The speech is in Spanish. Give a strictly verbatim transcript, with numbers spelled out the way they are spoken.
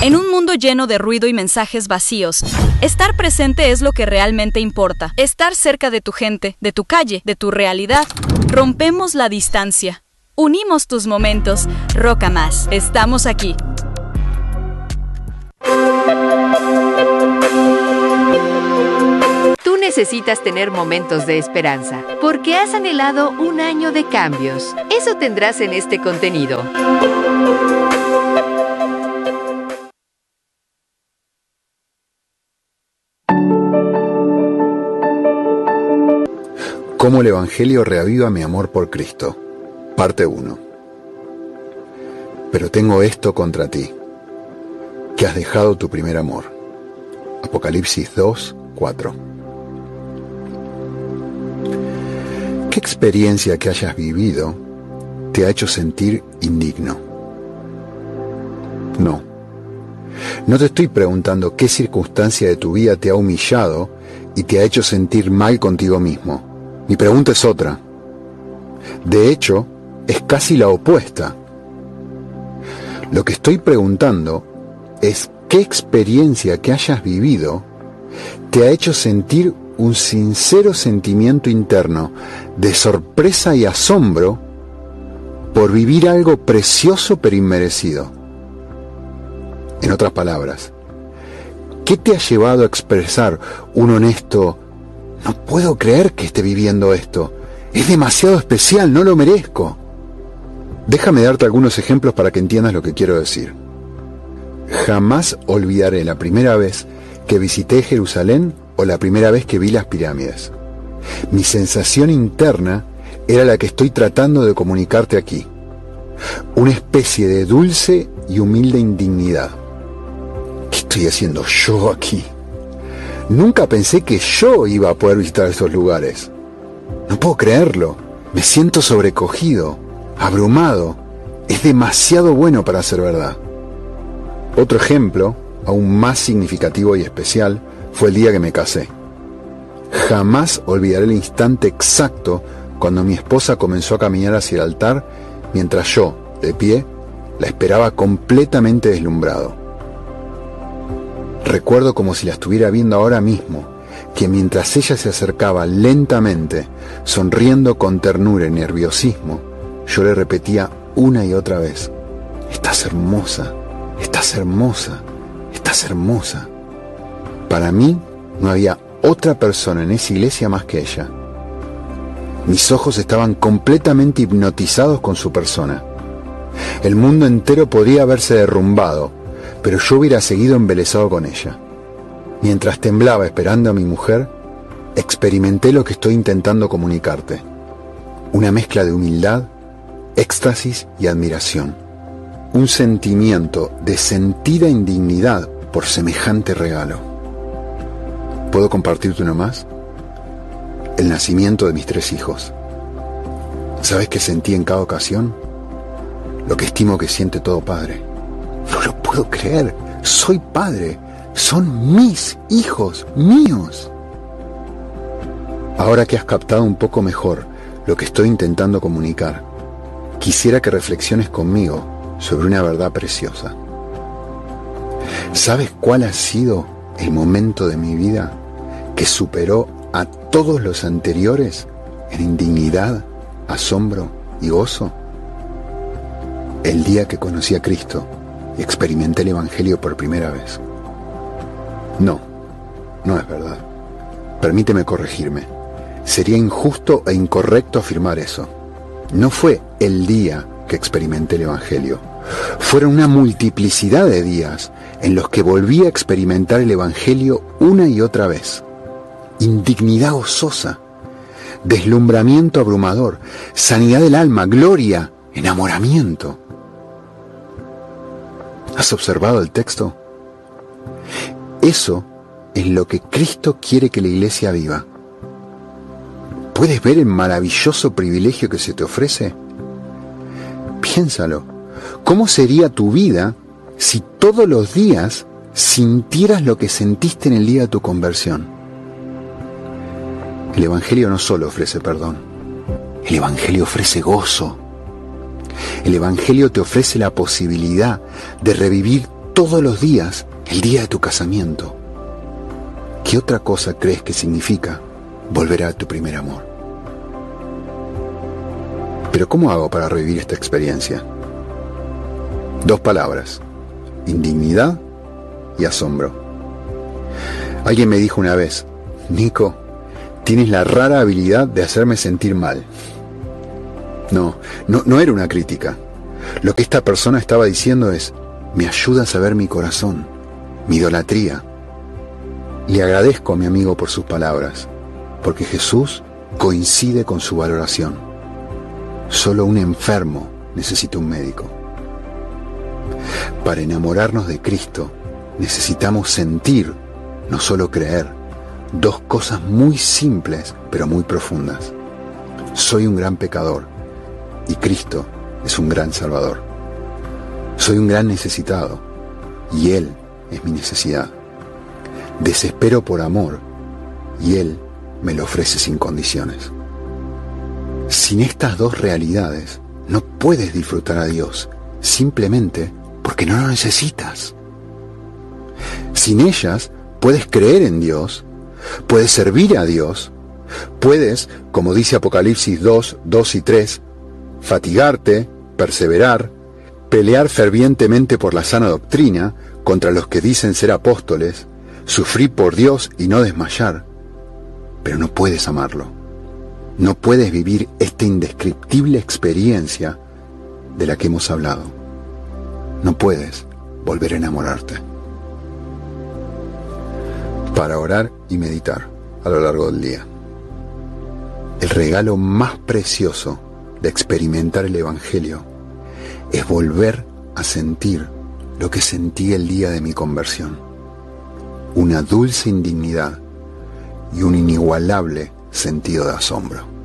En un mundo lleno de ruido y mensajes vacíos, estar presente es lo que realmente importa. Estar cerca de tu gente, de tu calle, de tu realidad. Rompemos la distancia. Unimos tus momentos. Roca Más. Estamos aquí. Tú necesitas tener momentos de esperanza, porque has anhelado un año de cambios. Eso tendrás en este contenido. Cómo el Evangelio reaviva mi amor por Cristo. Parte uno. Pero tengo esto contra ti, que has dejado tu primer amor. Apocalipsis dos, cuatro. ¿Qué experiencia que hayas vivido te ha hecho sentir indigno? No. No te estoy preguntando qué circunstancia de tu vida te ha humillado y te ha hecho sentir mal contigo mismo. Mi pregunta es otra. De hecho, es casi la opuesta. Lo que estoy preguntando es qué experiencia que hayas vivido te ha hecho sentir un sincero sentimiento interno de sorpresa y asombro por vivir algo precioso pero inmerecido. En otras palabras, ¿qué te ha llevado a expresar un honesto "No puedo creer que esté viviendo esto. Es demasiado especial, no lo merezco"? Déjame darte algunos ejemplos para que entiendas lo que quiero decir. Jamás olvidaré la primera vez que visité Jerusalén o la primera vez que vi las pirámides. Mi sensación interna era la que estoy tratando de comunicarte aquí. Una especie de dulce y humilde indignidad. ¿Qué estoy haciendo yo aquí? Nunca pensé que yo iba a poder visitar esos lugares. No puedo creerlo. Me siento sobrecogido, abrumado. Es demasiado bueno para ser verdad. Otro ejemplo, aún más significativo y especial, fue el día que me casé. Jamás olvidaré el instante exacto cuando mi esposa comenzó a caminar hacia el altar, mientras yo, de pie, la esperaba completamente deslumbrado. Recuerdo como si la estuviera viendo ahora mismo, que mientras ella se acercaba lentamente, sonriendo con ternura y nerviosismo, yo le repetía una y otra vez: "Estás hermosa, estás hermosa, estás hermosa". Para mí no había otra persona en esa iglesia más que ella. Mis ojos estaban completamente hipnotizados con su persona. El mundo entero podría haberse derrumbado, pero yo hubiera seguido embelesado con ella. Mientras temblaba esperando a mi mujer, experimenté lo que estoy intentando comunicarte. Una mezcla de humildad, éxtasis y admiración. Un sentimiento de sentida indignidad por semejante regalo. ¿Puedo compartirte uno más? El nacimiento de mis tres hijos. ¿Sabes qué sentí en cada ocasión? Lo que estimo que siente todo padre. No lo puedo creer. Soy padre. Son mis hijos, míos. Ahora que has captado un poco mejor lo que estoy intentando comunicar, quisiera que reflexiones conmigo sobre una verdad preciosa. ¿Sabes cuál ha sido el momento de mi vida que superó a todos los anteriores en indignidad, asombro y gozo? El día que conocí a Cristo y experimenté el Evangelio por primera vez. No, no es verdad. Permíteme corregirme. Sería injusto e incorrecto afirmar eso. No fue el día que experimenté el Evangelio. Fueron una multiplicidad de días en los que volví a experimentar el Evangelio una y otra vez. Indignidad gozosa, deslumbramiento abrumador, sanidad del alma, gloria, enamoramiento. ¿Has observado el texto? Eso es lo que Cristo quiere que la iglesia viva. ¿Puedes ver el maravilloso privilegio que se te ofrece? Piénsalo. ¿Cómo sería tu vida si todos los días sintieras lo que sentiste en el día de tu conversión? El Evangelio no solo ofrece perdón. El Evangelio ofrece gozo. El Evangelio te ofrece la posibilidad de revivir todos los días el día de tu casamiento. ¿Qué otra cosa crees que significa volver a tu primer amor? Pero ¿cómo hago para revivir esta experiencia? Dos palabras: indignidad y asombro. Alguien me dijo una vez: Nico, tienes la rara habilidad de hacerme sentir mal. No, no, no era una crítica. Lo que esta persona estaba diciendo es: me ayudas a ver mi corazón, mi idolatría. Le agradezco a mi amigo por sus palabras, porque Jesús coincide con su valoración. Solo un enfermo necesita un médico. Para enamorarnos de Cristo, necesitamos sentir, no solo creer, dos cosas muy simples, pero muy profundas. Soy un gran pecador, y Cristo es un gran Salvador. Soy un gran necesitado, y Él es mi necesidad. Desespero por amor, y Él me lo ofrece sin condiciones. Sin estas dos realidades, no puedes disfrutar a Dios, simplemente porque no lo necesitas. Sin ellas, puedes creer en Dios, puedes servir a Dios, puedes, como dice Apocalipsis dos, dos y tres, fatigarte, perseverar, pelear fervientemente por la sana doctrina contra los que dicen ser apóstoles, sufrir por Dios y no desmayar. Pero no puedes amarlo. No puedes vivir esta indescriptible experiencia de la que hemos hablado. No puedes volver a enamorarte. Para orar y meditar a lo largo del día. El regalo más precioso de experimentar el Evangelio es volver a sentir lo que sentí el día de mi conversión. Una dulce indignidad y un inigualable sentido de asombro.